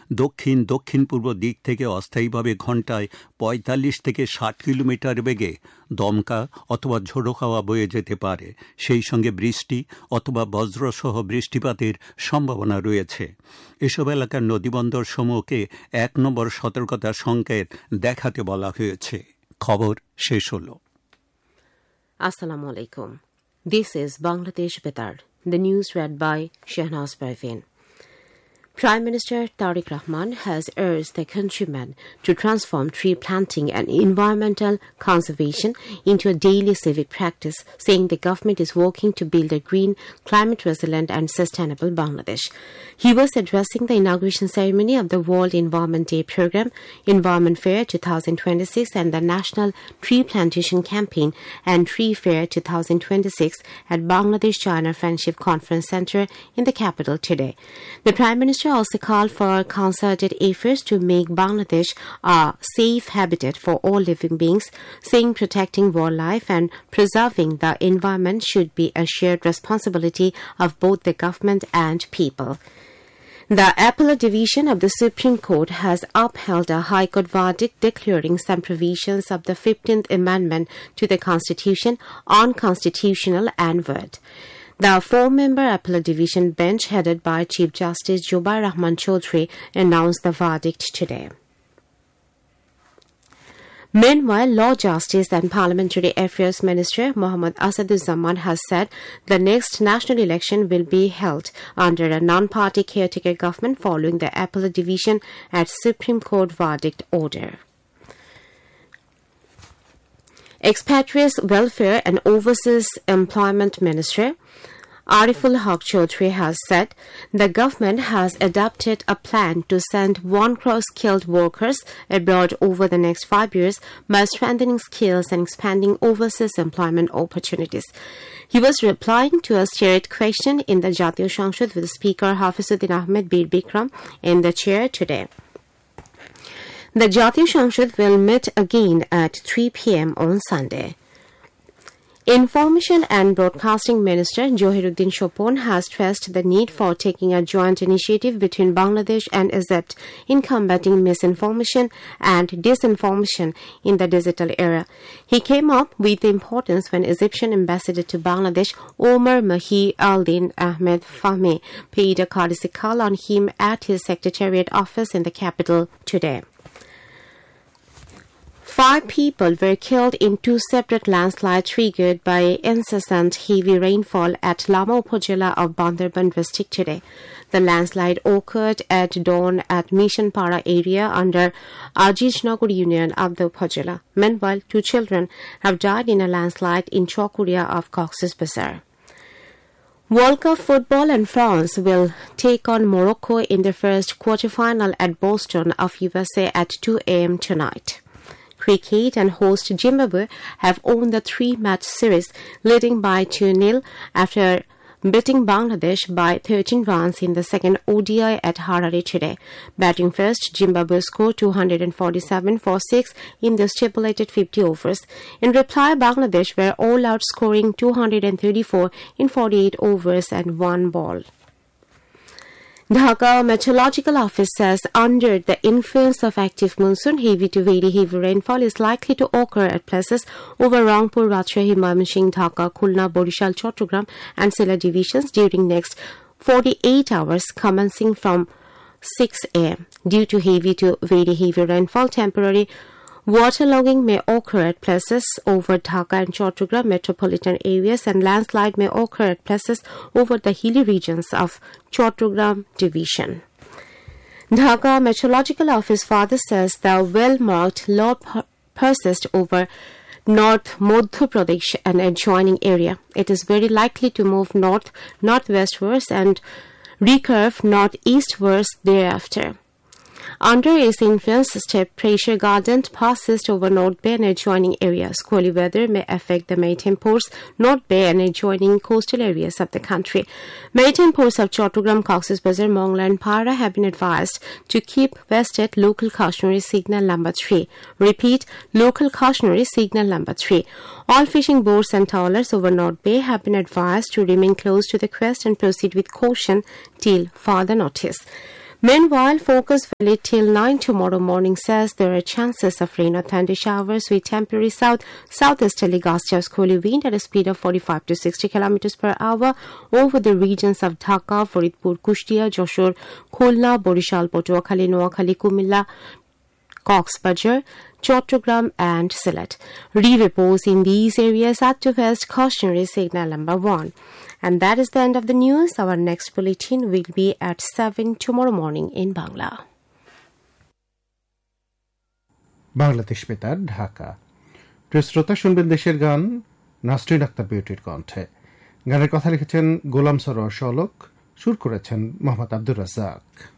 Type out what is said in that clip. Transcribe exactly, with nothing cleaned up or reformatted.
দক্ষিণ দক্ষিণ পূর্ব দিক থেকে অস্থায়ীভাবে ঘণ্টায় পঁয়তাল্লিশ থেকে ষাট কিলোমিটার বেগে দমকা অথবা ঝোড়ো হাওয়া বয়ে যেতে পারে। সেই সঙ্গে বৃষ্টি অথবা বজ্রসহ বৃষ্টিপাতের সম্ভাবনা রয়েছে। এসব এলাকার নদীবন্দর সমূহকে এক নম্বর সতর্কতার সংকেত দেখাতে বলা হয়েছে। খবর শেষ হল। Assalamu alaikum. This is Bangladesh Betar. The news read by Shehnaz Parveen. Prime Minister Tariq Rahman has urged the countrymen to transform tree planting and environmental conservation into a daily civic practice, saying the government is working to build a green, climate-resilient and sustainable Bangladesh. He was addressing the inauguration ceremony of the World Environment Day program, Environment Fair twenty twenty-six and the National Tree Plantation Campaign and Tree Fair twenty twenty-six at Bangladesh-China Friendship Conference Center in the capital today. The Prime Minister also called for concerted efforts to make Bangladesh a safe habitat for all living beings, saying protecting wildlife and preserving the environment should be a shared responsibility of both the government and people. The Appellate Division of the Supreme Court has upheld a High Court verdict declaring some provisions of the fifteenth Amendment to the Constitution unconstitutional and void. The four-member Appellate Division bench headed by Chief Justice Jubair Rahman Chaudhry announced the verdict today. Meanwhile, Law, Justice and Parliamentary Affairs Minister Mohammad Asaduzzaman has said the next national election will be held under a non-party caretaker government following the Appellate Division at Supreme Court verdict order. Expatriates Welfare and Overseas Employment Minister Ariful Haq Chaudhry has said the government has adopted a plan to send one crore skilled workers abroad over the next five years by strengthening skills and expanding overseas employment opportunities. He was replying to a shared question in the Jatiyo Sangshad with Speaker Hafizuddin Ahmed Bir Bikram in the chair today. The Jatiyo Sangshad will meet again at three p.m. on Sunday. Information and Broadcasting Minister Johiruddin Shopon has stressed the need for taking a joint initiative between Bangladesh and Egypt in combating misinformation and disinformation in the digital era. He came up with the importance when Egyptian ambassador to Bangladesh Omar Mahi Aldin Ahmed Fahmy paid a courtesy call on him at his secretariat office in the capital today. Five people were killed in two separate landslides triggered by incessant heavy rainfall at Lama Upazila of Bandarban district today. The landslide occurred at dawn at Mission Para area under Ajijnagar Union of the Upazila. Meanwhile, two children have died in a landslide in Chokuria of Cox's Bazar. World Cup football and France will take on Morocco in the first quarterfinal at Boston of U S A at two a.m. tonight. Cricket and host Zimbabwe have won the three-match series, leading by two nil after beating Bangladesh by thirteen runs in the second O D I at Harare today. Batting first, Zimbabwe scored two hundred forty-seven for six in the stipulated fifty overs. In reply, Bangladesh were all out scoring two hundred thirty-four in forty-eight overs and one ball. Dhaka Meteorological Office says under the influence of active monsoon, heavy to very heavy rainfall is likely to occur at places over Rangpur, Rajshahi, Mymensingh, Dhaka, Khulna, Borishal, Chattogram and Silla divisions during next forty-eight hours commencing from six a.m. Due to heavy to very heavy rainfall, temporary waterlogging may occur at places over Dhaka and Chattogram metropolitan areas and landslide may occur at places over the hilly regions of Chattogram division. Dhaka Meteorological Office further says the well-marked low persists over North Madhya Pradesh and adjoining area. It is very likely to move north northwestwards and recurve northeastwards thereafter. Under its influence, step pressure gradient passes over North Bay and adjoining areas. Squally weather may affect the maritime ports, North Bay and adjoining coastal areas of the country. Maritime ports of Chattogram, Cox's Bazar, Mongla and Para have been advised to keep vested local cautionary signal number three. Repeat, local cautionary signal number three. All fishing boats and trawlers over North Bay have been advised to remain close to the coast and proceed with caution till further notice. Meanwhile, Focus Valley till nine tomorrow morning says there are chances of rain or thunder showers with temporary south southeasterly gusts cooling wind at a speed of forty-five to sixty kilometers per hour over the regions of Dhaka, Faridpur, Kushtia, Joshore, Khulna, Borishal, Potuakhali, Noakhali, Kumilla, Coxbazar, Chattogram and Sylhet. Re-repos in these areas are to first cautionary signal number one. And that is the end of the news. Our next bulletin will be at seven tomorrow morning in Bangla. Bangladesh বেতার, ঢাকা। প্রিয় শ্রোতা, শুনবেন দেশের গান নাসরিন আক্তার বিউটির কণ্ঠে। গানের কথা লিখেছেন গোলাম সরোয়ার শলক, সুর করেছেন মোহাম্মদ আব্দুর রাজ্জাক।